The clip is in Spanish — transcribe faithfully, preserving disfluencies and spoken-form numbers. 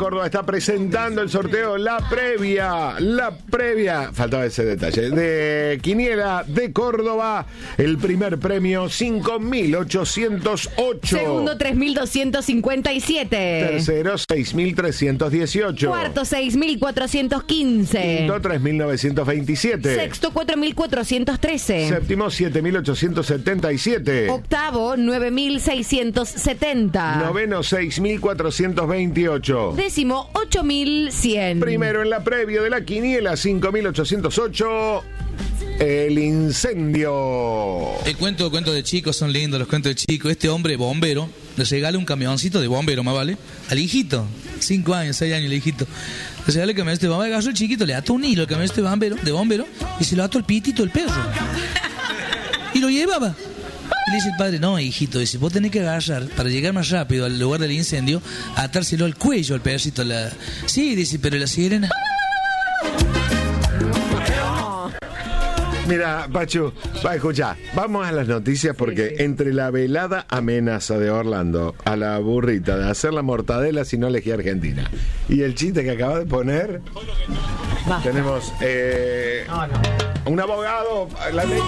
Córdoba está presentando el sorteo, la previa, la previa, faltaba ese detalle, de Quiniela de Córdoba. El primer premio, cinco mil ochocientos ocho. Segundo, tres mil doscientos cincuenta y siete. Tercero, seis mil trescientos dieciocho. Cuarto, seis mil cuatrocientos quince. Quinto, tres mil novecientos veintisiete. Sexto, cuatro mil cuatrocientos trece. Séptimo, siete mil ochocientos setenta y siete. Octavo, nueve mil seiscientos setenta. Noveno, seis mil cuatrocientos veintiocho. Décimo, ocho mil cien. Primero en la previa de la Quiniela, cinco mil ochocientos ocho. El incendio. El cuento, cuento de chicos, son lindos los cuentos de chicos. Este hombre bombero le regala un camioncito de bombero, más vale, al hijito. Cinco años, seis años el hijito. Le regala el camioncito de bombero, agarró el chiquito, le ató un hilo al camioncito de bombero, de bombero y se lo ató el pitito del perro. Y lo llevaba. Y le dice el padre, no, hijito, dice, vos tenés que agarrar, para llegar más rápido al lugar del incendio, atárselo al cuello al perrito. La... Sí, dice, pero la sirena... Mira, Pachu, va, escucha, vamos a las noticias porque sí, sí. Entre la velada amenaza de Orlando a la burrita de hacer la mortadela si no elegía Argentina y el chiste que acaba de poner, basta. Tenemos eh, no, no. un abogado, la ley.